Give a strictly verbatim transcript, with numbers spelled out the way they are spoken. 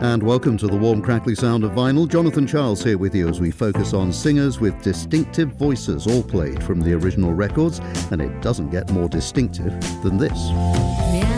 And welcome to the warm, crackly sound of vinyl. Jonathan Charles here with you as we focus on singers with distinctive voices, all played from the original records, and it doesn't get more distinctive than this.